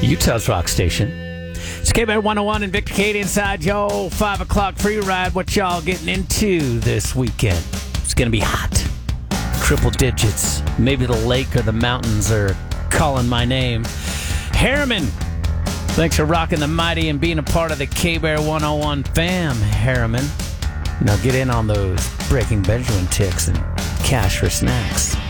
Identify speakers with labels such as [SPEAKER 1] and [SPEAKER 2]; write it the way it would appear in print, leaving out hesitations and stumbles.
[SPEAKER 1] Utah's rock station. It's KBAR 101 and Victor Cade inside yo 5 o'clock free ride. What y'all getting into this weekend? It's going to be hot. Triple digits. Maybe the lake or the mountains are calling my name. Harriman, thanks for rocking the mighty and being a part of the KBAR 101 fam, Harriman. Now get in on those Breaking Benjamin ticks and cash for snacks.